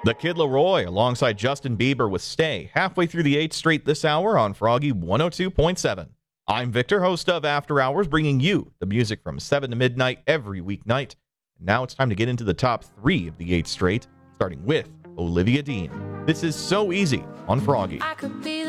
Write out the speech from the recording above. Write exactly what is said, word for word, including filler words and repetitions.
The Kid Laroi alongside Justin Bieber with Stay, halfway through the eighth straight this hour on Froggy one oh two point seven. I'm Victor, host of After Hours, bringing you the music from seven to midnight every weeknight. Now it's time to get into the top three of the eighth straight, starting with Olivia Dean. This is So Easy on Froggy. I could be